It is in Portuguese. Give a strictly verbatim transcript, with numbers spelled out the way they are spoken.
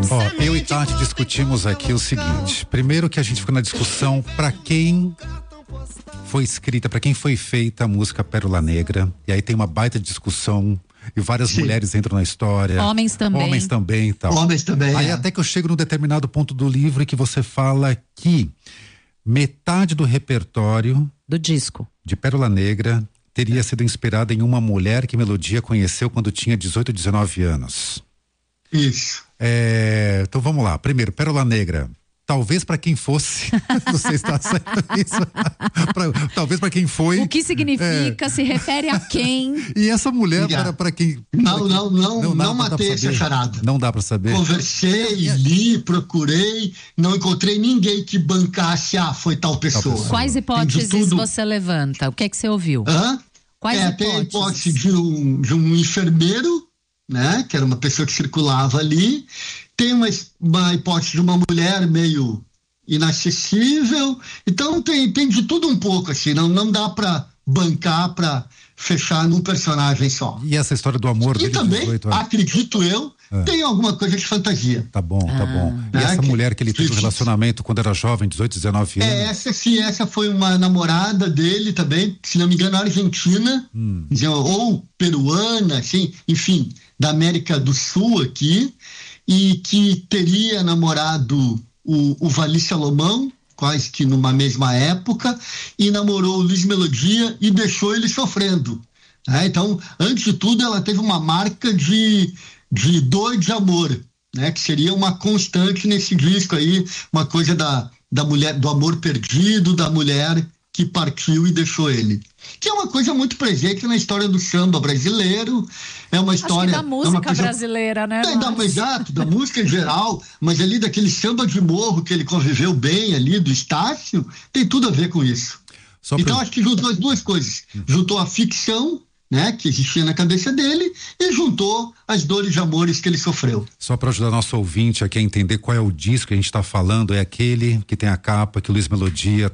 Ó, eu e Tati discutimos aqui o seguinte. Primeiro que a gente ficou na discussão pra quem foi escrita, pra quem foi feita a música Pérola Negra. E aí tem uma baita discussão e várias Sim. mulheres entram na história. Homens também. Homens também e tal. Homens também. Aí é. até que eu chego num determinado ponto do livro e que você fala que metade do repertório do disco de Pérola Negra teria sido inspirada em uma mulher que Melodia conheceu quando tinha dezoito, dezenove anos. Isso. É, então vamos lá. Primeiro, Pérola Negra. Talvez para quem fosse, não sei se está certo isso. pra, talvez para quem foi. O que significa? É. Se refere a quem? E essa mulher para para quem? Não, quem, não, não, não, não matei essa saber. charada. Não dá para saber. Conversei, li, procurei, não encontrei ninguém que bancasse, ah, foi tal pessoa. Tal pessoa. Quais hipóteses você levanta? O que é que você ouviu? Hã? Quais é, hipóteses? Tem a hipótese de um, de um enfermeiro, né? Que era uma pessoa que circulava ali. Tem uma, uma hipótese de uma mulher meio inacessível. Então tem, tem de tudo um pouco, assim. Não, não dá para bancar, para fechar num personagem só. E essa história do amor e dele também, dezoito anos? Acredito eu, é. tem alguma coisa de fantasia. Tá bom, tá bom. E ah, essa que, mulher que ele teve um relacionamento quando era jovem, dezoito, dezenove anos? É, essa sim, essa foi uma namorada dele também, se não me engano, argentina, hum. ou peruana, assim, enfim, da América do Sul aqui, e que teria namorado o, o Vali Salomão, quase que numa mesma época, e namorou o Luiz Melodia e deixou ele sofrendo. Né? Então, antes de tudo, ela teve uma marca de, de dor de amor, né? Que seria uma constante nesse disco aí, uma coisa da, da mulher, do amor perdido, da mulher que partiu e deixou ele. Que é uma coisa muito presente na história do samba brasileiro, é uma história... Acho que da música é uma coisa, brasileira, né? É, da, exato, da música em geral, mas ali daquele samba de morro que ele conviveu bem ali, do Estácio, tem tudo a ver com isso. Só então pra... acho que juntou as duas coisas, juntou a ficção, né, que existia na cabeça dele, e juntou as dores de amores que ele sofreu. Só para ajudar nosso ouvinte aqui a entender qual é o disco que a gente está falando, é aquele que tem a capa que o Luiz Melodia